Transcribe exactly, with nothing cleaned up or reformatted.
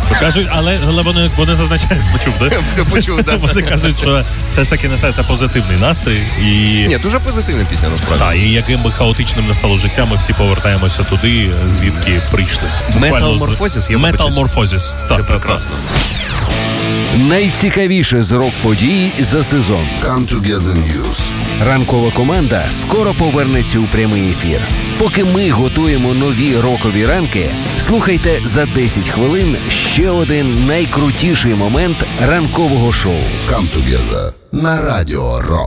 Кажуть, але, але вони, вони зазначають, почув, да? Все почув, да. Вони кажуть, що все ж таки несеться позитивний настрій. І... Ні, дуже позитивна пісня, насправді. Так, і яким би хаотичним не стало життя, ми всі повертаємося туди, звідки прийшли. Металморфозіс, я вибачусь. Металморфозіс. Це прекрасно. Найцікавіше з рок-подій за сезон. Come Together News. Ранкова команда скоро повернеться у прямий ефір. Поки ми готуємо нові рокові ранки, слухайте за десять хвилин ще один найкрутіший момент ранкового шоу. Come Together на Радіо Рок.